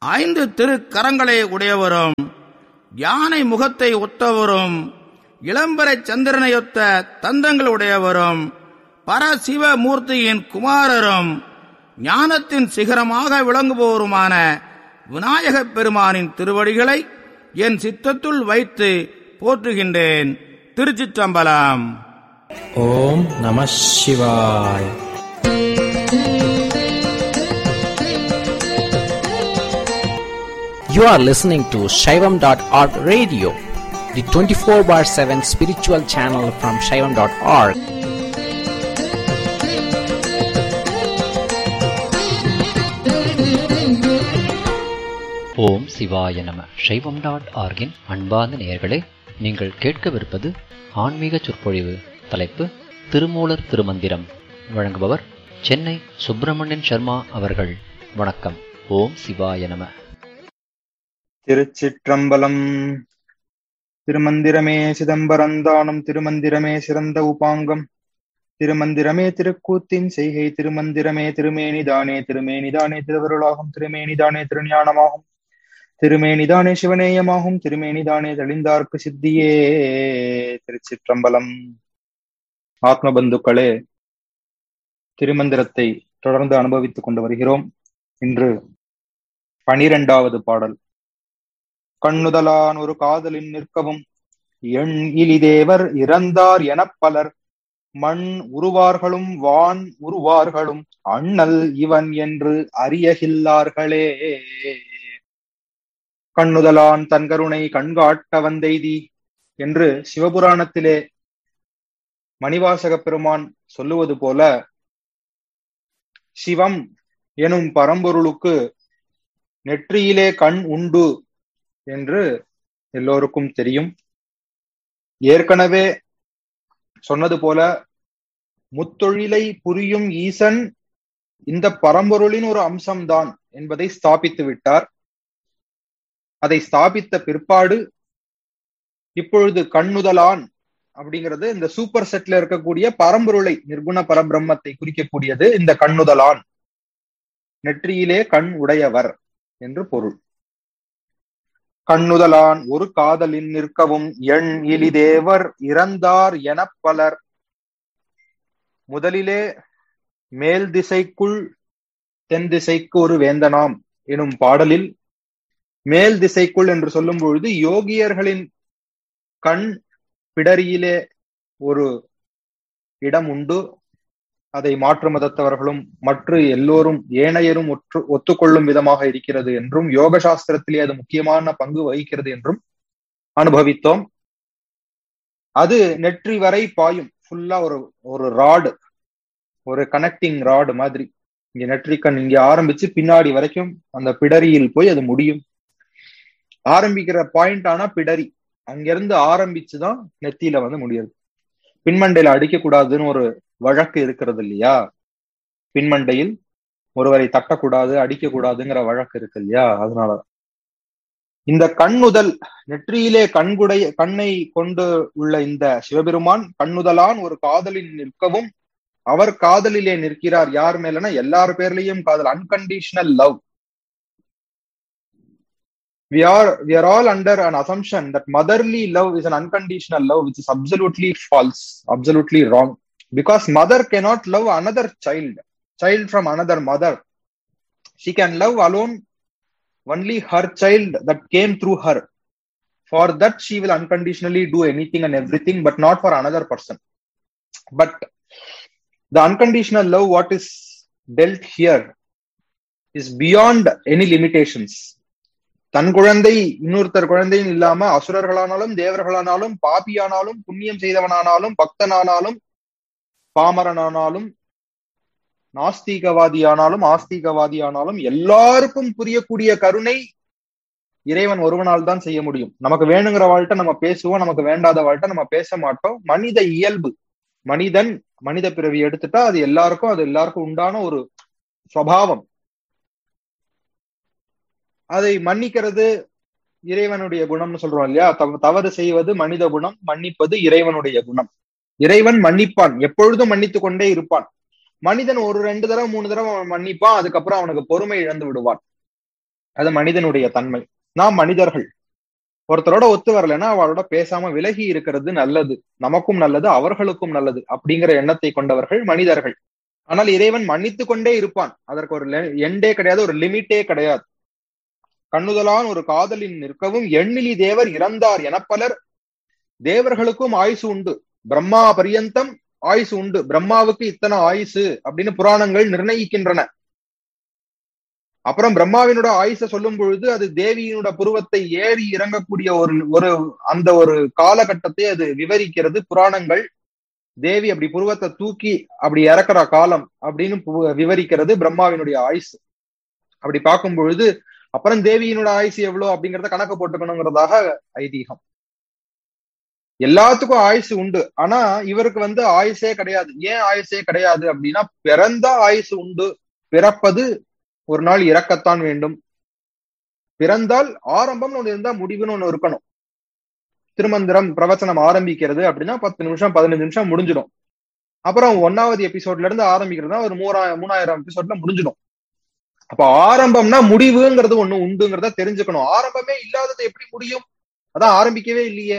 5 திருக்கரங்களை உடையவரும் யானை முகத்தை ஒத்தவரும் இளம்பரை சந்திரனையொத்த தந்தங்கள் உடையவரும் பரசிவமூர்த்தியின் குமாரரும் ஞானத்தின் சிகரமாக விளங்குபவருமான விநாயகப் பெருமானின் திருவடிகளை என் சித்தத்துள் வைத்து போற்றுகின்றேன். திருச்சிற்றம்பலம். ஓம் நம சிவாய். You are listening to Shaivam.org radio, the 24/7 spiritual channel from Shaivam.org. ஓம் சிவாய நம. Shaivam.org-இன் அன்பார்ந்த நேயர்களே, நீங்கள் கேட்கவிருப்பது ஆன்மீக சொற்பொழிவு. தலைப்பு திருமூலர் திருமந்திரம். வழங்குபவர் சென்னை சுப்பிரமணியன் சர்மா அவர்கள். வணக்கம். ஓம் சிவாய நம. திருச்சிற்றம்பலம். திருமந்திரமே சிதம்பரந்தானும் திருமந்திரமே சிறந்த உபாங்கம். திருமந்திரமே திருக்கூத்தின் செய்கை. திருமந்திரமே திருமேனிதானே திருமேனிதானே திருவருளாகும். திருமேனிதானே திருஞானமாகும். திருமேனிதானே சிவநேயமாகும். திருமேனிதானே தெளிந்தார்க்கு சித்தியே. திருச்சிற்றம்பலம். ஆத்மபந்துக்களே, திருமந்திரத்தை தொடர்ந்து அனுபவித்துக் கொண்டு வருகிறோம். இன்று 12வது பாடல். கண்ணுதலான் ஒரு காதலின் நிற்கவும் எண் இலிதேவர் இறந்தார் எனப் பலர் மண் உருவார்களும் வான் உருவார்களும் அண்ணல் இவன் என்று அறியகில்லார்களே. கண்ணுதலான் தன் கருணை கண்காட்ட வந்தெய்தி என்று சிவபுராணத்திலே மணிவாசக பெருமான் சொல்லுவது போல, சிவம் எனும் பரம்பொருளுக்கு நெற்றியிலே கண் உண்டு என்று எல்லோருக்கும் தெரியும். ஏற்கனவே சொன்னது போல முத்தொழிலை புரியும் ஈசன் இந்த பரம்பொருளின் ஒரு அம்சம்தான் என்பதை ஸ்தாபித்து விட்டார். அதை ஸ்தாபித்த பிற்பாடு இப்பொழுது கண்ணுதலான் அப்படிங்கிறது இந்த சூப்பர் செட்ல இருக்கக்கூடிய பரம்பொருளை, நிர்குண பரபிரம்மத்தை குறிக்கக்கூடியது. இந்த கண்ணுதலான் நெற்றியிலே கண் உடையவர் என்று பொருள். கண்ணுதலான் ஒரு காதலின் நிற்கவும் எண் இலிதேவர் இறந்தார் எனப் பலர். முதலிலே மேல் திசைக்குள் தென் திசைக்கு ஒரு வேந்தனாம் எனும் பாடலில் மேல் திசைக்குள் என்று சொல்லும் பொழுது யோகியர்களின் கண் பிடரியிலே ஒரு இடம் உண்டு. அதை மாற்று மதத்தவர்களும் மற்ற எல்லோரும் ஏனையரும் ஒத்துக்கொள்ளும் விதமாக இருக்கிறது என்றும், யோக சாஸ்திரத்திலே அது முக்கியமான பங்கு வகிக்கிறது என்றும் அனுபவித்தோம். அது நெற்றி வரை பாயும். ஃபுல்லா ஒரு ராடு, ஒரு கனெக்டிங் ராடு மாதிரி. இங்க நெற்றிக்கண் இங்க ஆரம்பிச்சு பின்னாடி வரைக்கும் அந்த பிடரியில் போய் அது முடியும். ஆரம்பிக்கிற பாயிண்ட் ஆனா பிடரி, அங்கிருந்து ஆரம்பிச்சுதான் நெத்தியில முடியாது. பின்மண்டையில அடிக்க கூடாதுன்னு ஒரு வழக்கு இருக்கிறது இல்லையா? பின்மண்டையில் ஒருவரை தட்டக்கூடாது, அடிக்க கூடாதுங்கிற வழக்கு இருக்கு இல்லையா? அதனால இந்த கண்ணுதல், நெற்றியிலே கண்ணை கொண்டு உள்ள இந்த சிவபெருமான் கண்ணுதலான் ஒரு காதலின் நிற்கவும், அவர் காதலிலே நிற்கிறார். யார் மேலனா எல்லார் பேர்லயும் காதல், unconditional love. We are all under an assumption that motherly love is an unconditional love, which is absolutely false, absolutely wrong. Because mother cannot love another child from another mother. She can love alone only her child that came through her. For that she will unconditionally do anything and everything, but not for another person. But the unconditional love what is dealt here is beyond any limitations. தன் குழந்தை இன்னொருத்தர் குழந்தையும் இல்லாம அசுரர்களானாலும் தேவர்களானாலும் பாபியானாலும் புண்ணியம் செய்தவனானாலும் பக்தனானாலும் பாமரனானாலும் நாஸ்திகவாதியானாலும் ஆஸ்திகவாதியானாலும் எல்லாருக்கும் புரியக்கூடிய கருணை இறைவன் ஒருவனால் தான் செய்ய முடியும். நமக்கு வேணுங்கிற வாழ்க்கை நம்ம பேசுவோம், நமக்கு வேண்டாத வாழ்க்கை நம்ம பேச மாட்டோம். மனித இயல்பு, மனித பிறவி எடுத்துட்டா அது எல்லாருக்கும் உண்டான ஒரு சுபாவம். அதை மன்னிக்கிறது இறைவனுடைய குணம்னு சொல்றோம் இல்லையா? தவறு செய்வது மனித குணம், மன்னிப்பது இறைவனுடைய குணம். இறைவன் மன்னிப்பான், எப்பொழுதும் மன்னித்துக் கொண்டே இருப்பான். மனிதன் ஒரு 2 தடவை 3 தடவை அவன் மன்னிப்பான், அதுக்கப்புறம் அவனுக்கு பொறுமை இழந்து விடுவான். அது மனிதனுடைய தன்மை. நாம் மனிதர்கள். ஒருத்தரோட ஒத்து வரலைன்னா அவளோட பேசாம விலகி இருக்கிறது நல்லது, நமக்கும் நல்லது, அவர்களுக்கும் நல்லது அப்படிங்கிற எண்ணத்தை கொண்டவர்கள் மனிதர்கள். ஆனால் இறைவன் மன்னித்து கொண்டே இருப்பான். அதற்கு ஒரு எண்டே கிடையாது, ஒரு லிமிட்டே கிடையாது. கண்ணுதலான் ஒரு காதலின் நிற்கவும் எண்ணிலி தேவர் இறந்தார் என பலர். தேவர்களுக்கும் ஆயுசு உண்டு, பிரம்மா பரியந்தம் ஆயுசு உண்டு. பிரம்மாவுக்கு இத்தனை ஆயுசு அப்படின்னு புராணங்கள் நிர்ணயிக்கின்றன. அப்புறம் பிரம்மாவினோட ஆயுச சொல்லும் பொழுது அது தேவியினோட புருவத்தை ஏறி இறங்கக்கூடிய ஒரு அந்த ஒரு காலகட்டத்தை அது விவரிக்கிறது புராணங்கள். தேவி அப்படி புருவத்தை தூக்கி அப்படி இறக்குற காலம் அப்படின்னு விவரிக்கிறது பிரம்மாவினுடைய ஆயுசு. அப்படி பார்க்கும் பொழுது அப்புறம் தேவியினோட ஆயுசு எவ்வளவு அப்படிங்கறத கணக்கு போட்டுக்கணுங்கிறதாக ஐதீகம். எல்லாத்துக்கும் ஆயுசு உண்டு, ஆனா இவருக்கு ஆயுசே கிடையாது. ஏன் ஆயுசே கிடையாது அப்படின்னா, பிறந்தா ஆயுசு உண்டு. பிறப்பது ஒரு நாள் இறக்கத்தான் வேண்டும். பிறந்தால் ஆரம்பம்னு ஒண்ணு இருந்தா முடிவுன்னு ஒண்ணு இருக்கணும். திருமந்திரம் பிரவச்சனம் ஆரம்பிக்கிறது அப்படின்னா 10 நிமிஷம் 15 நிமிஷம் முடிஞ்சிடும். அப்புறம் 1வது எபிசோட்ல இருந்து ஆரம்பிக்கிறதுனா ஒரு 3000 எபிசோட்ல முடிஞ்சிடும். அப்ப ஆரம்பம்னா முடிவுங்கிறது ஒண்ணு உண்டுங்கிறத தெரிஞ்சுக்கணும். ஆரம்பமே இல்லாதது எப்படி முடியும்? அதான் ஆரம்பிக்கவே இல்லையே.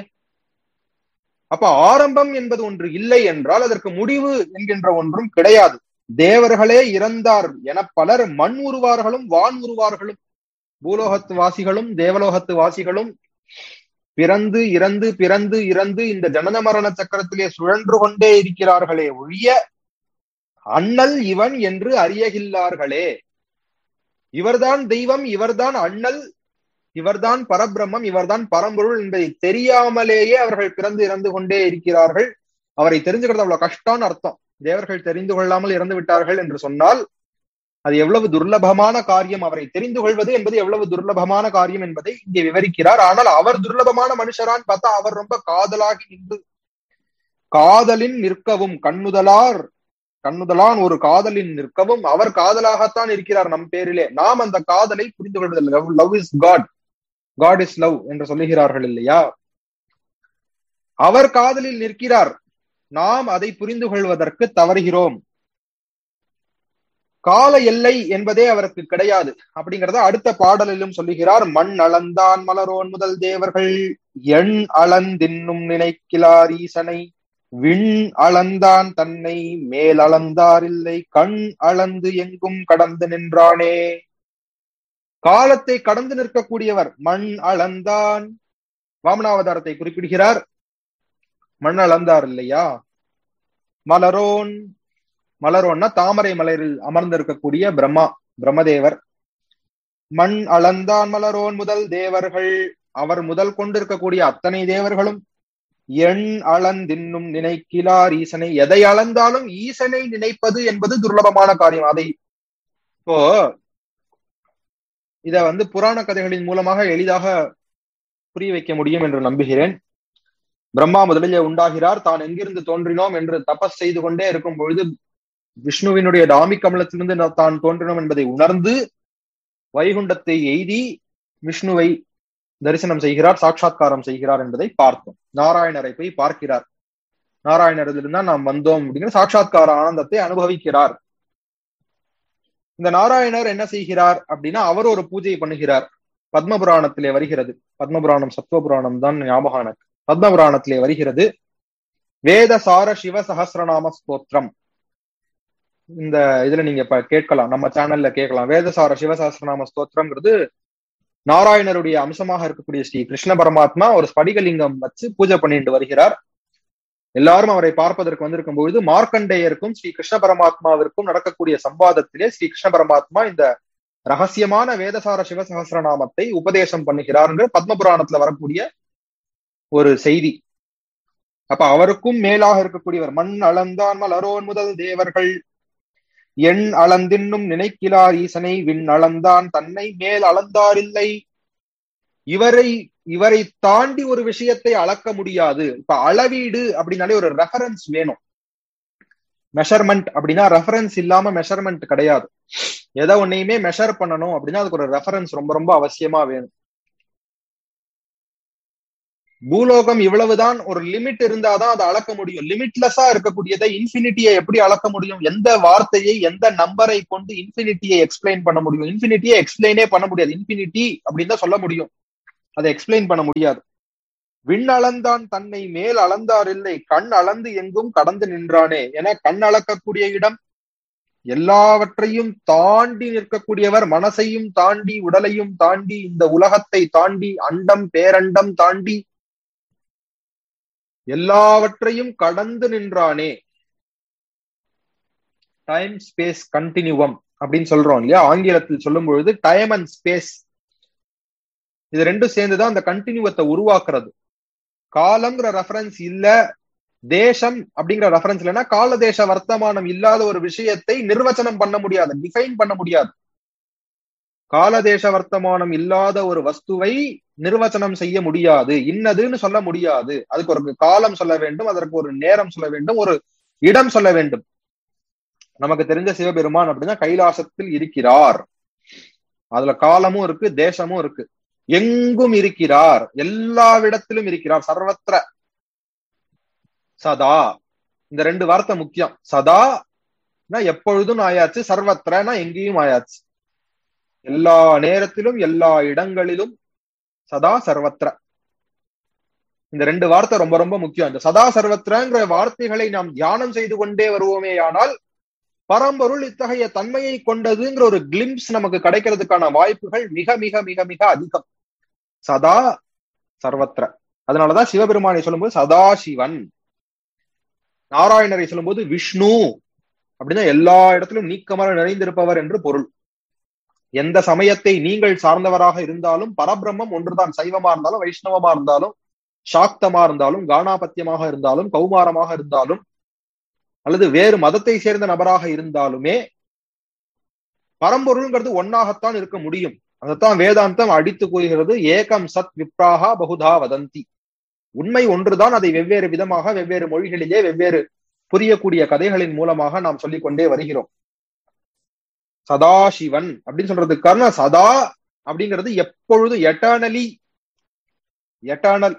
அப்ப ஆரம்பம் என்பது ஒன்று இல்லை என்றால் அதற்கு முடிவு என்கின்ற ஒன்றும் கிடையாது. தேவர்களே இறந்தார் என பலர் மண் உருவார்களும் வான் உருவார்களும். பூலோகத்து வாசிகளும் தேவலோகத்து வாசிகளும் பிறந்து இறந்து பிறந்து இறந்து இந்த ஜனன மரண சக்கரத்திலே சுழன்று கொண்டே இருக்கிறார்களே ஒழிய அண்ணல் இவன் என்று அறியகில்லார்களே. இவர்தான் தெய்வம், இவர்தான் அண்ணல், இவர்தான் பரபிரம்மம், இவர்தான் பரம்பொருள் என்பதை தெரியாமலேயே அவர்கள் பிறந்து இறந்து கொண்டே இருக்கிறார்கள். அவரை தெரிஞ்சுக்கிறது அவ்வளவு கஷ்டம்னு அர்த்தம். தேவர்கள் தெரிந்து கொள்ளாமல் இறந்து விட்டார்கள் என்று சொன்னால் அது எவ்வளவு துர்லபமான காரியம். அவரை தெரிந்து கொள்வது என்பது எவ்வளவு துர்லபமான காரியம் என்பதை இங்கே விவரிக்கிறார். ஆனால் அவர் துர்லபமான மனுஷரான்னு பார்த்தா அவர் ரொம்ப காதலாகி நின்று காதலின் நிற்கவும் கண்ணுதலான் ஒரு காதலின் நிற்கவும் அவர் காதலாகத்தான் இருக்கிறார் நம் பேரிலே. நாம் அந்த காதலை புரிந்து கொள்வதில்லை. Love is God, God is love என்று சொல்லுகிறார்கள் இல்லையா? அவர் காதலில் நிற்கிறார், நாம் அதை புரிந்து கொள்வதற்கு தவறுகிறோம். கால எல்லை என்பதே அவருக்கு கிடையாது அப்படிங்கறத அடுத்த பாடலிலும் சொல்லுகிறார். மண் அளந்தான் மலரோன் முதல் தேவர்கள் எண் அளந்தின்னும் நினைக்கிறார் ஈசனை. விண் அளந்தான் தன்னை மேல் அளந்தார் இல்லை கண் அளந்து எங்கும் கடந்து நின்றானே. காலத்தை கடந்து நிற்கக்கூடியவர் மண் அளந்தான். வாமனாவதாரத்தை குறிப்பிடுகிறார். மண் அளந்தார் இல்லையா? மலரோன்னா தாமரை மலரில் அமர்ந்திருக்கக்கூடிய பிரம்மதேவர். மண் அளந்தான் மலரோன் முதல் தேவர்கள், அவர் முதல் கொண்டிருக்கக்கூடிய அத்தனை தேவர்களும் எண் அளந்தின்னும் நினைக்கிறார் ஈசனை. எதை அளந்தாலும் ஈசனை நினைப்பது என்பது துர்லபமான காரியம். அதை இப்போ இத புராண கதைகளின் மூலமாக எளிதாக புரிய வைக்க முடியும் என்று நம்புகிறேன். பிரம்மா முதலிலே உண்டாகிறார். தான் எங்கிருந்து தோன்றினோம் என்று தபஸ் செய்து கொண்டே இருக்கும் பொழுது விஷ்ணுவினுடைய டாமி கமலத்திலிருந்து தான் தோன்றினோம் என்பதை உணர்ந்து வைகுண்டத்தை எய்தி விஷ்ணுவை தரிசனம் செய்கிறார், சாட்சாத்காரம் செய்கிறார் என்பதை பார்த்தோம். நாராயணரை போய் பார்க்கிறார். நாராயணரிலிருந்து தான் நாம் வந்தோம் அப்படிங்கிற சாட்சாத்கார ஆனந்தத்தை அனுபவிக்கிறார். இந்த நாராயணர் என்ன செய்கிறார் அப்படின்னா அவர் ஒரு பூஜை பண்ணுகிறார். பத்மபுராணத்திலே வருகிறது. பத்மபுராணம் சத்வபுராணம் தான் ஞாபகம் எனக்கு. பத்மபுராணத்திலே வருகிறது வேதசார சிவ சஹஸ்ரநாம ஸ்தோத்திரம். இந்த இதுல நீங்க கேட்கலாம், நம்ம சேனல்ல கேட்கலாம். வேதசார சிவசஹஸ்ரநாம ஸ்தோத்திரம்ங்கிறது நாராயணருடைய அம்சமாக இருக்கக்கூடிய ஸ்ரீ கிருஷ்ண பரமாத்மா ஒரு ஸ்படிகலிங்கம் வச்சு பூஜை பண்ணிட்டு வருகிறார். எல்லாரும் அவரை பார்ப்பதற்கு வந்திருக்கும் பொழுது மார்க்கண்டேயருக்கும் ஸ்ரீ கிருஷ்ண பரமாத்மாவிற்கும் நடக்கக்கூடிய சம்வாதத்திலே ஸ்ரீ கிருஷ்ண பரமாத்மா இந்த ரகசியமான வேதசார சிவசஹஸ்ரநாமத்தை உபதேசம் பண்ணுகிறார் பத்மபுராணத்துல வரக்கூடிய ஒரு செய்தி. அப்ப அவருக்கும் மேலாக இருக்கக்கூடியவர் மண் அளந்தான் மலரோன் முதல் தேவர்கள் எண் அளந்தின்னும் நினைக்கிறார் ஈசனை. விண் அளந்தான் தன்னை மேல் அளந்தார் இல்லை. இவரை தாண்டி ஒரு விஷயத்தை அளக்க முடியாது. இப்ப அளவீடு அப்படின்னாலே ஒரு ரெஃபரன்ஸ் வேணும். மெஷர்மெண்ட் அப்படின்னா ரெஃபரன்ஸ் இல்லாம மெஷர்மெண்ட் கிடையாது. எதை ஒன்னையுமே மெஷர் பண்ணணும் அப்படின்னா அதுக்கு ஒரு ரெஃபரன்ஸ் ரொம்ப ரொம்ப அவசியமா வேணும். பூலோகம் இவ்வளவுதான் ஒரு லிமிட் இருந்தாதான் அதை அளக்க முடியும். லிமிட்லெஸ்ஸா இருக்கக்கூடியதை இன்ஃபினிட்டியை எப்படி அளக்க முடியும்? எந்த வார்த்தையை எந்த நம்பரை கொண்டு இன்ஃபினிட்டியை எக்ஸ்பிளைன் பண்ண முடியும்? இன்ஃபினிட்டியை எக்ஸ்பிளைனே பண்ண முடியாது. இன்ஃபினிட்டி அப்படின்னு தான் சொல்ல முடியும், அதை எக்ஸ்பிளைன் பண்ண முடியாது. விண் அளந்தான் தன்னை மேல் அளந்தார் இல்லை, கண் அளந்து எங்கும் கடந்து நின்றானே. என கண் அளக்கக்கூடிய இடம், எல்லாவற்றையும் தாண்டி நிற்கக்கூடியவர், மனசையும் தாண்டி உடலையும் தாண்டி இந்த உலகத்தை தாண்டி அண்டம் பேரண்டம் தாண்டி எல்லாவற்றையும் கடந்து நின்றானே. டைம் ஸ்பேஸ் கண்டினியூவம் அப்படின்னு சொல்றோம் இல்லையா? ஆங்கிலத்தில் சொல்லும் பொழுது டைம் அண்ட் ஸ்பேஸ் இது ரெண்டும் சேர்ந்துதான் அந்த கண்டினியூவத்தை உருவாக்குறது. காலம்ங்கிற ரெஃபரன்ஸ் இல்ல, தேசம் அப்படிங்கிற ரெஃபரன்ஸ் இல்லைன்னா கால தேச வர்த்தமானம் இல்லாத ஒரு விஷயத்தை நிர்வச்சனம் பண்ண முடியாது, டிஃபைன் பண்ண முடியாது. காலதேச வர்த்தமானம் இல்லாத ஒரு வஸ்துவை நிர்வச்சனம் செய்ய முடியாது, இன்னதுன்னு சொல்ல முடியாது. அதுக்கு ஒரு காலம் சொல்ல வேண்டும், அதற்கு ஒரு நேரம் சொல்ல வேண்டும், ஒரு இடம் சொல்ல வேண்டும். நமக்கு தெரிஞ்ச சிவபெருமான் அப்படின்னா கைலாசத்தில் இருக்கிறார், அதுல காலமும் இருக்கு தேசமும் இருக்கு. எங்கும் இருக்கிறார், எல்லாவிடத்திலும் இருக்கிறார், சர்வத்திர சதா. இந்த ரெண்டு வார்த்தை முக்கியம். சதா எப்பொழுதும் ஆயாச்சு, சர்வத்திரனா எங்கேயும் ஆயாச்சு, எல்லா நேரத்திலும் எல்லா இடங்களிலும், சதா சர்வத்திர. இந்த ரெண்டு வார்த்தை ரொம்ப ரொம்ப முக்கியம். இந்த சதா சர்வத்திரங்கிற வார்த்தைகளை நாம் தியானம் செய்து கொண்டே வருவோமே ஆனால் பரம்பொருள் இத்தகைய தன்மையை கொண்டதுங்கிற ஒரு கிளிம்ஸ் நமக்கு கிடைக்கிறதுக்கான வாய்ப்புகள் மிக மிக மிக மிக அதிகம். சதா சர்வத்திர. அதனாலதான் சிவபெருமானை சொல்லும்போது சதாசிவன், நாராயணரை சொல்லும்போது விஷ்ணு அப்படின்னா எல்லா இடத்திலும் நீக்கமர நிறைந்திருப்பவர் என்று பொருள். எந்த சமயத்தை நீங்கள் சார்ந்தவராக இருந்தாலும் பரபிரம்மம் ஒன்றுதான். சைவமா இருந்தாலும் வைஷ்ணவமா இருந்தாலும் சாக்தமா இருந்தாலும் கானாபத்தியமாக இருந்தாலும் கௌமாரமாக இருந்தாலும் அல்லது வேறு மதத்தை சேர்ந்த நபராக இருந்தாலுமே பரம்பொருள்ங்கிறது ஒன்னாகத்தான் இருக்க முடியும். அதைத்தான் வேதாந்தம் அடித்து கூறுகிறது. ஏகம் சத் விப்ராஹா பகுதா வதந்தி. உண்மை ஒன்றுதான், அதை வெவ்வேறு விதமாக வெவ்வேறு மொழிகளிலே வெவ்வேறு புரியக்கூடிய கதைகளின் மூலமாக நாம் சொல்லிக்கொண்டே வருகிறோம். சதாசிவன் அப்படின்னு சொல்றதுக்கு காரணம் சதா அப்படிங்கிறது எப்பொழுது, எட்டர்னலி, எட்டர்னல்.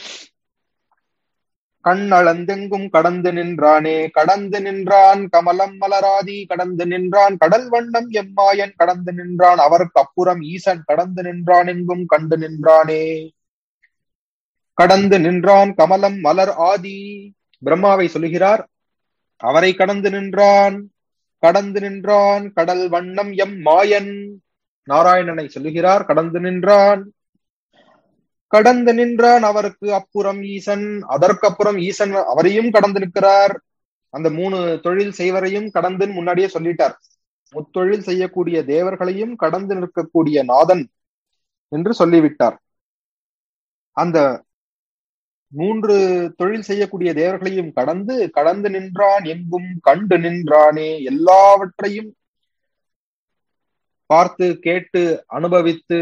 கண்ணளந்தெங்கும் கடந்து நின்றானே, கடந்து நின்றான் கமலம் மலராதி, கடந்து நின்றான் கடல் வண்ணம் எம்மாயன், கடந்து நின்றான் அவருக்கு அப்புறம் ஈசன், கடந்து நின்றான் எங்கும் கண்டு நின்றானே. கடந்து நின்றான் கமலம் மலர் ஆதி, பிரம்மாவை சொல்லுகிறார். அவரை கடந்து நின்றான், கடந்து நின்றான் கடல் வண்ணம் எம் மாயன், நாராயணனை சொல்லுகிறார். கடந்து நின்றான், கடந்து நின்றான் அவருக்கு அப்புறம் ஈசன், அதற்கப்புறம் ஈசன் அவரையும் கடந்து நிற்கிறார். அந்த 3 தொழில் செய்வரையும் கடந்து முன்னாடியே சொல்லிட்டார். முத்தொழில் செய்யக்கூடிய தேவர்களையும் கடந்து நிற்கக்கூடிய நாதன் என்று சொல்லிவிட்டார். அந்த 3 தொழில் செய்யக்கூடிய தேவர்களையும் கடந்து நின்றான் எங்கும் கண்டு நின்றானே. எல்லாவற்றையும் பார்த்து கேட்டு அனுபவித்து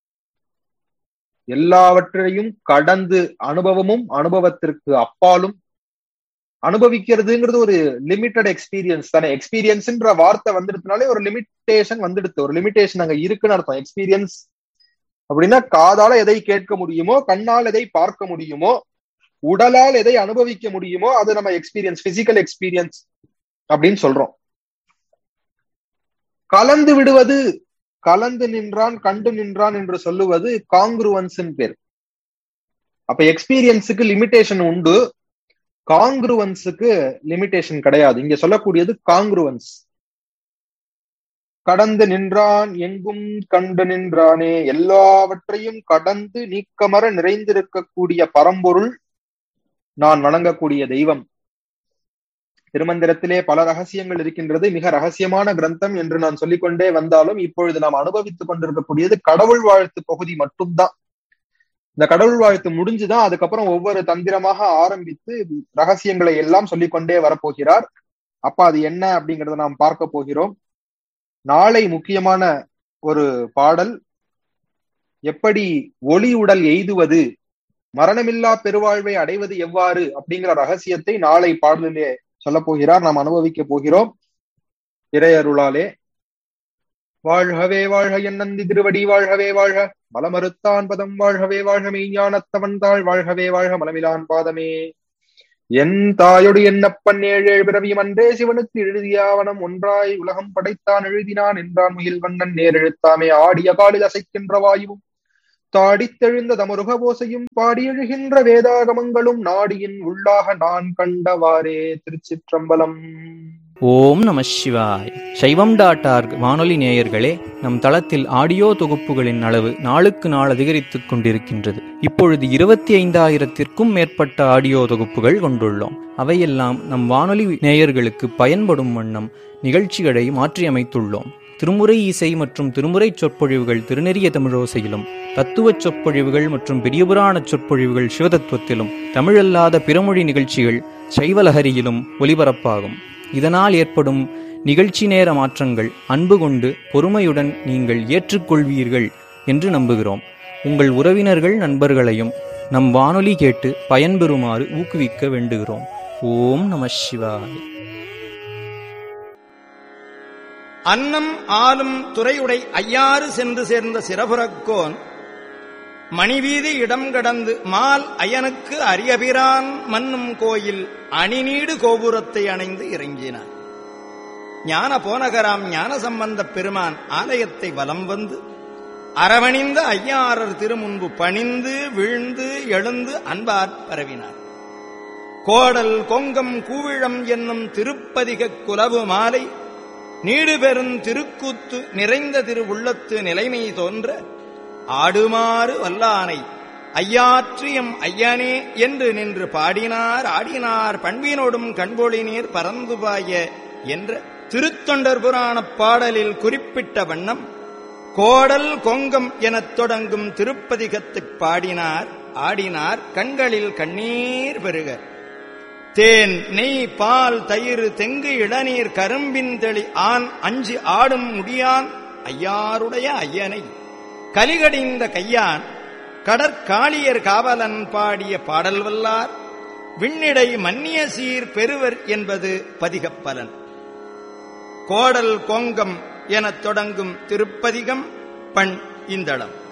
எல்லாவற்றையும் கடந்து, அனுபவமும் அனுபவத்திற்கு அப்பாலும். அனுபவிக்கிறதுங்கிறது ஒரு லிமிட்டட் எக்ஸ்பீரியன்ஸ் தானே. எக்ஸ்பீரியன்ஸ்ன்ற வார்த்தை வந்துடுதுனாலே ஒரு லிமிட்டேஷன் வந்துடுது, ஒரு லிமிட்டேஷன் அங்க இருக்குன்னு அர்த்தம். எக்ஸ்பீரியன்ஸ் அப்படின்னா காதால எதை கேட்க முடியுமோ, கண்ணால் எதை பார்க்க முடியுமோ, உடலால் எதை அனுபவிக்க முடியுமோ அது நம்ம எக்ஸ்பீரியன்ஸ், பிசிக்கல் எக்ஸ்பீரியன்ஸ் அப்படின்னு சொல்றோம். கலந்து விடுவது, கலந்து நின்றான் கண்டு நின்றான் என்று சொல்லுவது காங்க்ருவன்ஸ் பேர். அப்ப எக்ஸ்பீரியன்ஸுக்கு லிமிட்டேஷன் உண்டு, காங்க்ருவன்ஸுக்கு லிமிட்டேஷன் கிடையாது. இங்க சொல்லக்கூடியது காங்க்ருவன்ஸ். கடந்து நின்றான் எங்கும் கண்டு நின்றானே, எல்லாவற்றையும் கடந்து நீக்கமர நிறைந்திருக்கக்கூடிய பரம்பொருள் நான் வணங்கக்கூடிய தெய்வம். திருமந்திரத்திலே பல ரகசியங்கள் இருக்கின்றது. மிக ரகசியமான கிரந்தம் என்று நான் சொல்லிக்கொண்டே வந்தாலும் இப்பொழுது நாம் அனுபவித்துக் கொண்டிருக்கக்கூடியது கடவுள் வாழ்த்து பகுதி மட்டும்தான். இந்த கடவுள் வாழ்த்து முடிஞ்சுதான் அதுக்கப்புறம் ஒவ்வொரு தந்திரமாக ஆரம்பித்து ரகசியங்களை எல்லாம் சொல்லிக்கொண்டே வரப்போகிறார். அப்ப அது என்ன அப்படிங்கறத நாம் பார்க்க போகிறோம். நாளை முக்கியமான ஒரு பாடல், எப்படி ஒளி உடல் எய்துவது, மரணமில்லா பெருவாழ்வை அடைவது எவ்வாறு அப்படிங்கிற ரகசியத்தை நாளை பாடலிலே சொல்ல போகிறார். நாம் அனுபவிக்க போகிறோம் இறையருளாலே. வாழ்கவே வாழ்க என் நந்தி திருவடி வாழ்கவே வாழ்க, மலமறுத்தான் பதம் வாழ்கவே வாழ்க, மெய்ஞானத்தவன் தாள் வாழ்கவே வாழ்க, மலமிலான் பாதமே. என் தாயொடு என்னப்பன் 7 பிறவியும் அன்றே சிவனுக்கு எழுதியாவனம் ஒன்றாய் உலகம் படைத்தான் எழுதினான் என்றான் முகில் வண்ணன் நேரெழுத்தாமே. ஆடிய காலில் அசைக்கின்ற வாயுவும் தாடித்தெழுந்த தமருக போசையும் பாடி எழுகின்ற வேதாகமங்களும் நாடியின் உள்ளாக நான் கண்டவாறே. திருச்சிற்றம்பலம். ஓம் நம சிவாய். சைவம்.org வானொலி நேயர்களே, நம் தளத்தில் ஆடியோ தொகுப்புகளின் அளவு நாளுக்கு நாள் அதிகரித்துக் கொண்டிருக்கின்றது. இப்பொழுது 25,000த்திற்கும் மேற்பட்ட ஆடியோ தொகுப்புகள் கொண்டுள்ளோம். அவையெல்லாம் நம் வானொலி நேயர்களுக்கு பயன்படும் வண்ணம் நிகழ்ச்சிகளை மாற்றியமைத்துள்ளோம். திருமுறை இசை மற்றும் திருமுறை சொற்பொழிவுகள் திருநெறிய தமிழோசையிலும், தத்துவச் சொற்பொழிவுகள் மற்றும் பெரியபுராண சொற்பொழிவுகள் சிவதத்துவத்திலும், தமிழல்லாத பிறமொழி நிகழ்ச்சிகள் சைவலஹரியிலும் ஒலிபரப்பாகும். இதனால் ஏற்படும் நிகழ்ச்சி நேர மாற்றங்கள் அன்பு கொண்டு பொறுமையுடன் நீங்கள் ஏற்றுக்கொள்வீர்கள் என்று நம்புகிறோம். உங்கள் உறவினர்கள் நண்பர்களையும் நம் வானொலி கேட்டு பயன்பெறுமாறு ஊக்குவிக்க வேண்டுகிறோம். ஓம் நம சிவாய. அன்னம் ஆளும் துறையுடை ஐயாறு சென்று சேர்ந்த சிறபுறக்கோன் மணிவீதி இடம் கடந்து மால் அயனுக்கு அரியபிரான் மன்னும் கோயில் அணிநீடு கோபுரத்தை அணைந்து இறங்கினார். ஞான போனகராம் ஞான சம்பந்தப் பெருமான் ஆலயத்தை வலம் வந்து அரவணிந்த ஐயாரர் திருமுன்பு பணிந்து வீழ்ந்து எழுந்து அன்பாற் பரவினார். கோடல் கொங்கம் கூவிழம் என்னும் திருப்பதிக குலவு மாலை நீடு பெறும் திருக்கூத்து நிறைந்த திரு உள்ளத்து நிலைமை தோன்ற ஆடுமாறு வல்லானை ஐயாற்றியம் ஐயனே என்று நின்று பாடினார் ஆடினார் பண்பினோடும் கண்பொழி நீர் பறந்து பாய என்ற திருத்தொண்டர் புராணப் பாடலில் குறிப்பிட்ட வண்ணம் கோடல் கொங்கம் எனத் தொடங்கும் திருப்பதிகத்தைப் பாடினார் ஆடினார். கண்களில் கண்ணீர் பெருக தேன் நெய் பால் தயிர் தெங்கு இளநீர் கரும்பின் தெளி ஆண் அஞ்சு ஆடும் முடியான் ஐயாருடைய ஐயனை கலிகடிந்த கையான் கடற்காளியர் காவலன் பாடிய பாடல் வல்லார் விண்ணிடை மன்னிய சீர் பெறுவர் என்பது பதிகப்பலன். கோடல் கொங்கம் எனத் தொடங்கும் திருப்பதிகம் பண் இந்தளம்.